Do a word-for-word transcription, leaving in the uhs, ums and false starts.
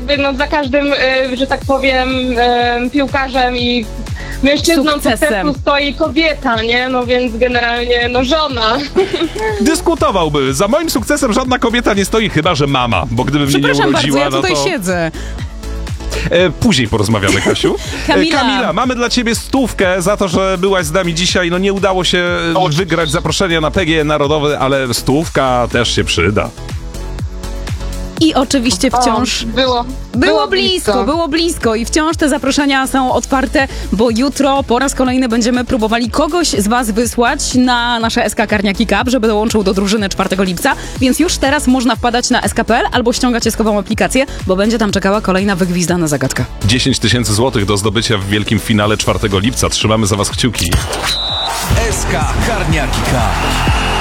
jakby no za każdym, y, że tak powiem, y, piłkarzem i mężczyzną Sukcesem. sukcesu stoi kobieta, nie? No więc generalnie, no żona. Dyskutowałby. Za moim sukcesem żadna kobieta nie stoi, chyba że mama, bo gdyby mnie nie Przepraszam urodziła, bardzo, ja tutaj no to... siedzę. E, później porozmawiamy, Kasiu. Kamila. E, Kamila, mamy dla ciebie stówkę za to, że byłaś z nami dzisiaj. No nie udało się e, wygrać zaproszenia na P G Narodowe, ale stówka też się przyda. I oczywiście wciąż... O, było, Było blisko, było blisko i wciąż te zaproszenia są otwarte, bo jutro po raz kolejny będziemy próbowali kogoś z was wysłać na nasze S K Karniaki Cup, żeby dołączył do drużyny czwartego lipca, więc już teraz można wpadać na S K kropka P L albo ściągać eskową aplikację, bo będzie tam czekała kolejna wygwizdana zagadka. dziesięć tysięcy złotych do zdobycia w wielkim finale czwartego lipca. Trzymamy za was kciuki. S K Karniaki Cup.